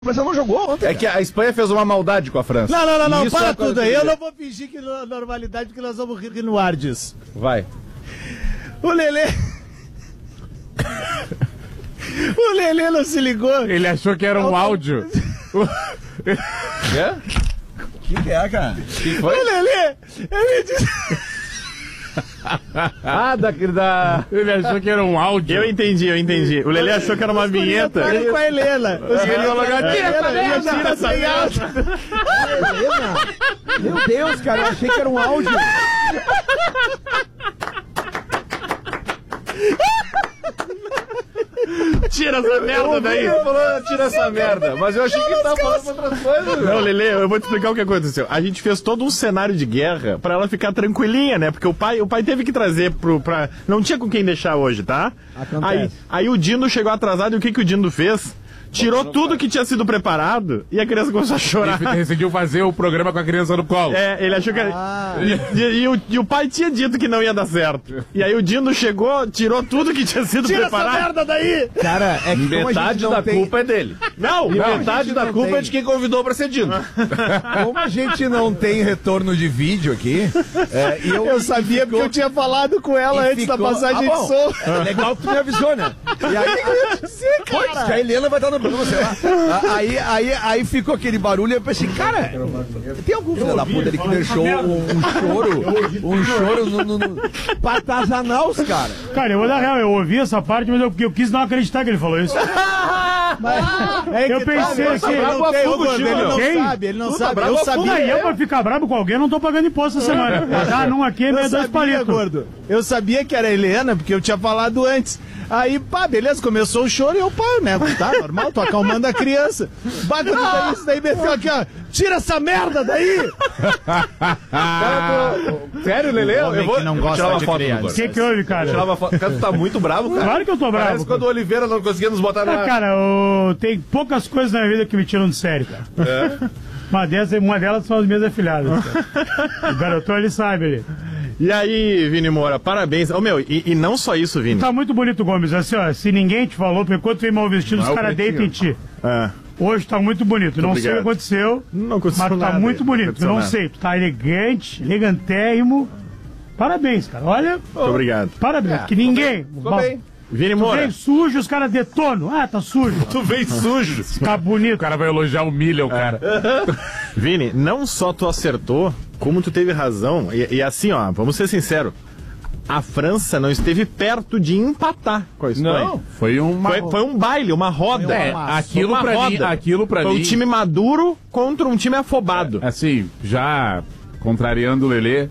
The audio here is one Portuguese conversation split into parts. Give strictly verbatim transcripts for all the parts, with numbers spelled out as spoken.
A França não jogou ontem. É que a Espanha fez uma maldade com a França. Não, não, não, não. Isso para é tudo aí. Eu não vou fingir que não é normalidade, porque nós vamos rir no ar disso. Vai. O Lelê... o Lelê não se ligou. Ele achou que era um áudio. É? O que, que é, cara? Que foi? O Lelê, ele disse... Ah, daquele da... Ele achou que era um áudio. Eu entendi, eu entendi. O Lelê achou que era uma vinheta. Ele com a Helena. Ele falou, tira essa merda! Tira essa merda! Helena? Meu Deus, cara, eu achei que era um áudio. Tira essa merda daí! Ele falou, tira essa merda. Mas eu achei que ele tava falando outras coisas. Não, Lelê, eu vou te explicar o que aconteceu. A gente fez todo um cenário de guerra pra ela ficar tranquilinha, né? Porque o pai, o pai teve que trazer pro... Pra... Não tinha com quem deixar hoje, tá? Aí, aí o Dindo chegou atrasado e o que, que o Dindo fez? Tirou tudo que tinha sido preparado e a criança começou a chorar. Ele decidiu fazer o programa com a criança no colo. É, ele achou que... Ah. E, e, e, o, e o pai tinha dito que não ia dar certo. E aí o Dindo chegou, tirou tudo que tinha sido Tira preparado. Tira essa merda daí! Cara, é que metade da tem... culpa é dele. Não, não metade da culpa tem. é de quem convidou pra ser Dindo. Como a gente não tem retorno de vídeo aqui... É, eu, eu sabia ficou... porque eu tinha falado com ela antes ficou... da passagem ah, de som. É legal que tu me avisou, né? E aí, que eu ia dizer, cara? Pois, que a Helena vai estar no programa, sei lá. Aí, aí, aí ficou aquele barulho e eu pensei, cara, tem algum filho da puta ali que deixou um, um choro, um choro no, no, no, pra atazanar os caras. Cara, eu vou dar real, eu ouvi essa parte, mas eu, eu quis não acreditar que ele falou isso. Mas, é eu pensei tá, que... Ele não, tem, Hugo, ele não sabe, ele não Puta, sabe, eu sabia. Aí eu pra ficar brabo com alguém, eu não tô pagando imposto essa semana. Tá num aqui é meio dois palitos. Gordo. Eu sabia que era a Helena, porque eu tinha falado antes. Aí, pá, beleza, começou o choro e eu, pá, né, tá normal, tô acalmando a criança. Bate daí, isso daí, meteu aqui, ó, tira essa merda daí! Cara, tô... Sério, Lelê? Eu vou, não eu vou tirar uma foto agora. O que que houve, cara? Tirar uma foto. Cara, tu tá muito bravo, cara. Claro que eu tô bravo. Parece quando o Oliveira não conseguia nos botar no ar. Cara, eu... tem poucas coisas na minha vida que me tiram de sério, cara. É? Uma, dessas, uma delas são as minhas afilhadas, cara. O garotão, ele sabe, ele... E aí, Vini Moura, parabéns. Ô, oh, meu, e, e não só isso, Vini. Tá muito bonito, Gomes. Assim, ó, se ninguém te falou, porque quando vem mal vestido, não, os caras deitam em ti. É. Hoje tá muito bonito. Muito não obrigado. Sei o que aconteceu. Não aconteceu mas nada. Tá muito bonito. Não, não sei. Tu tá elegante, elegantérrimo. Parabéns, cara. Olha. Muito obrigado. Parabéns. É, que ninguém. Ficou bem. Vini Moura. Tu vem sujo, os caras detonam. Ah, tá sujo. Tu vem sujo. Tá bonito. O cara vai elogiar, humilha o cara. Vini, não só tu acertou, como tu teve razão. E, e assim, ó, vamos ser sinceros. A França não esteve perto de empatar com a Espanha. Não, foi, uma... foi, foi um baile, uma roda. É, aquilo pra roda. mim, aquilo pra foi mim... um time maduro contra um time afobado. É, assim, já contrariando o Lelê...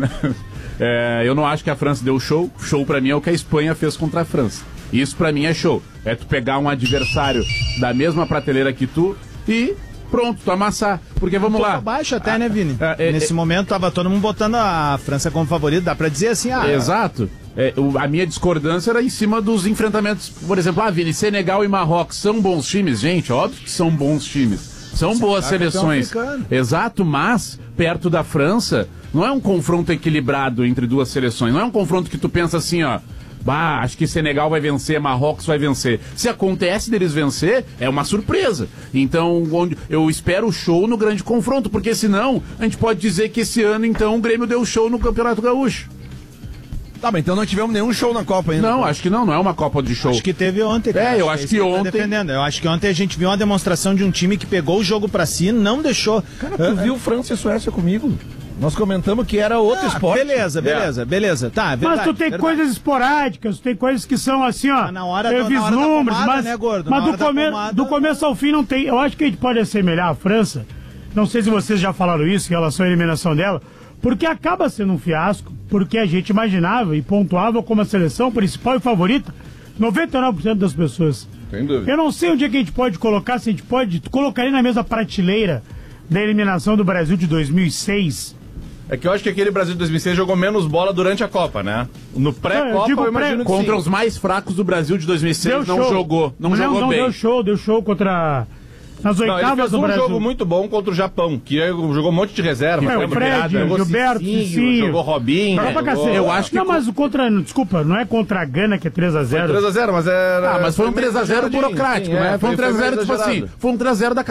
É, eu não acho que a França deu show. Show pra mim é o que a Espanha fez contra a França. Isso pra mim é show. É tu pegar um adversário da mesma prateleira que tu e pronto, tu amassar. Porque vamos um lá. Baixo até, né, Vini? É, é, Nesse é, momento tava todo mundo botando a França como favorito. Dá pra dizer assim, ah... Exato. É, o, a minha discordância era em cima dos enfrentamentos. Por exemplo, ah, Vini, Senegal e Marrocos são bons times? Gente, óbvio que são bons times. São boas seleções. Exato, mas perto da França, não é um confronto equilibrado entre duas seleções. Não é um confronto que tu pensa assim, ó, bah, acho que Senegal vai vencer, Marrocos vai vencer. Se acontece deles vencer, é uma surpresa. Então, onde eu espero o show no grande confronto, porque senão a gente pode dizer que esse ano, então, o Grêmio deu show no Campeonato Gaúcho. Tá, mas então não tivemos nenhum show na Copa ainda. Não, acho que não, não é uma Copa de show. Acho que teve ontem, cara. É, eu acho, acho que, que ontem... Tá defendendo. Eu acho que ontem a gente viu uma demonstração de um time que pegou o jogo pra si e não deixou... Cara, tu uh, viu França e Suécia comigo? Nós comentamos que era outro ah, esporte. Beleza, beleza, é. beleza. Tá, verdade, mas tu tem verdade. coisas esporádicas, tu tem coisas que são assim, ó... Ah, na hora, eu do, vislumbres, na hora da pomada, mas, né, gordo? mas do, come, pomada... do começo ao fim não tem... Eu acho que a gente pode assemelhar a França, não sei se vocês já falaram isso em relação à eliminação dela, porque acaba sendo um fiasco, porque a gente imaginava e pontuava como a seleção principal e favorita noventa e nove por cento das pessoas. Sem dúvida. Eu não sei onde é que a gente pode colocar, se a gente pode colocar na mesma prateleira da eliminação do Brasil de dois mil e seis. É que eu acho que aquele Brasil de dois mil e seis jogou menos bola durante a Copa, né? No pré-Copa, eu, eu imagino pré... que Contra sim. os mais fracos do Brasil de dois mil e seis, deu não show. jogou. Não, não jogou não bem. Deu show, deu show contra... Nas Não, ele oitavas fez do um Brasil. jogo muito bom contra o Japão, que jogou um monte de reserva. É, o lembra? Fred, Jogou Gilberto, Cicinho, Cicinho. jogou Robinho. Jogou pra jogou- cacete. eu acho que Não, co- mas o contra. Desculpa, não é contra a Gana que é três a zero. três a zero, mas era... Ah, mas foi um meio três a zero exageradinho, burocrático, sim, né? é, Foi um três a zero, meio tipo assim, exagerado. foi um três a zero da